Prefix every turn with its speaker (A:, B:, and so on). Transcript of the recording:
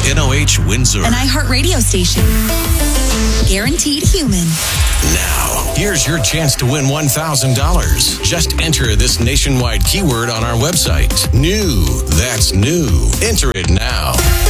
A: KNOH Windsor.
B: An iHeartRadio station. Guaranteed human.
A: Now, here's your chance to win $1,000. Just enter this nationwide keyword on our website. New. That's new. Enter it now.